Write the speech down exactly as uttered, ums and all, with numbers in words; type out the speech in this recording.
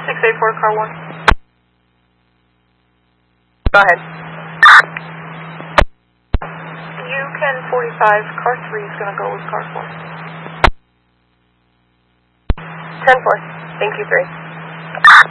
six eight four, car one. Go ahead. U Ken forty-five, car three is going to go with car four. ten four, thank you three.